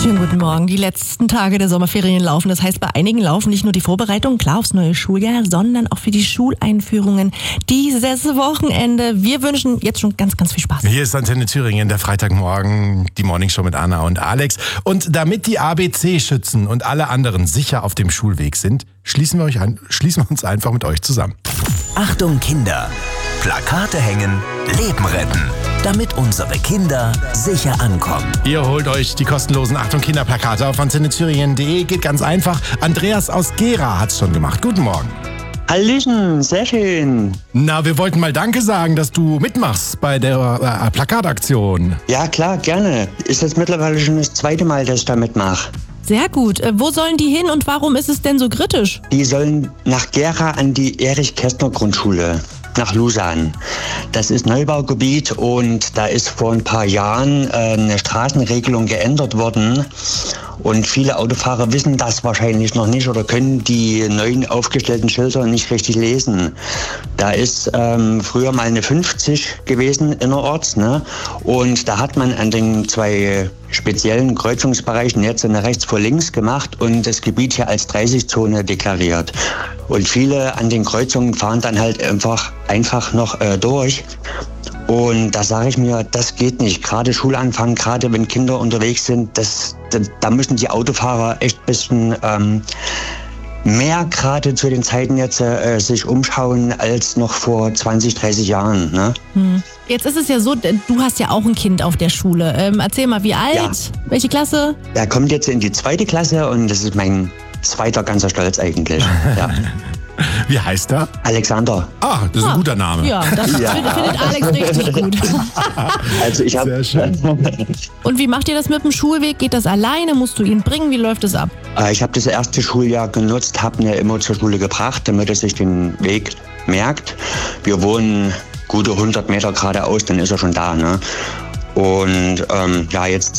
Schönen guten Morgen. Die letzten Tage der Sommerferien laufen. Das heißt, bei einigen laufen nicht nur die Vorbereitungen klar aufs neue Schuljahr, sondern auch für die Schuleinführungen dieses Wochenende. Wir wünschen jetzt schon ganz, ganz viel Spaß. Hier ist Antenne Thüringen, der Freitagmorgen, die Morningshow mit Anna und Alex. Und damit die ABC-Schützen und alle anderen sicher auf dem Schulweg sind, schließen wir uns einfach mit euch zusammen. Achtung Kinder, Plakate hängen, Leben retten, damit unsere Kinder sicher ankommen. Ihr holt euch die kostenlosen Achtung Kinderplakate auf antennethüringen.de. Geht ganz einfach. Andreas aus Gera hat's schon gemacht. Guten Morgen. Hallöchen, sehr schön. Na, wir wollten mal Danke sagen, dass du mitmachst bei der Plakataktion. Ja klar, gerne. Ist jetzt mittlerweile schon das zweite Mal, dass ich da mitmache. Sehr gut. Wo sollen die hin und warum ist es denn so kritisch? Die sollen nach Gera an die Erich-Kästner-Grundschule, nach Lusan. Das ist Neubaugebiet und da ist vor ein paar Jahren eine Straßenregelung geändert worden. Und viele Autofahrer wissen das wahrscheinlich noch nicht oder können die neuen aufgestellten Schilder nicht richtig lesen. Da ist früher mal eine 50 gewesen innerorts, ne? Und da hat man an den zwei speziellen Kreuzungsbereichen jetzt eine rechts vor links gemacht und das Gebiet hier als 30-Zone deklariert. Und viele an den Kreuzungen fahren dann halt einfach noch durch. Und da sage ich mir, das geht nicht. Gerade Schulanfang, gerade wenn Kinder unterwegs sind, da müssen die Autofahrer echt ein bisschen mehr gerade zu den Zeiten jetzt sich umschauen als noch vor 20, 30 Jahren. Ne? Jetzt ist es ja so, du hast ja auch ein Kind auf der Schule. Erzähl mal, wie alt? Ja. Welche Klasse? Er kommt jetzt in die 2. Klasse und das ist mein zweiter ganzer Stolz eigentlich. Ja. Wie heißt er? Alexander. Ah, das ist ein guter Name. Ja, das findet Alex richtig gut. Also ich Sehr schön. Und wie macht ihr das mit dem Schulweg? Geht das alleine? Musst du ihn bringen? Wie läuft es ab? Ich habe das erste Schuljahr genutzt, habe ihn immer zur Schule gebracht, damit er sich den Weg merkt. Wir wohnen gute 100 Meter geradeaus, dann ist er schon da. Ne? Und jetzt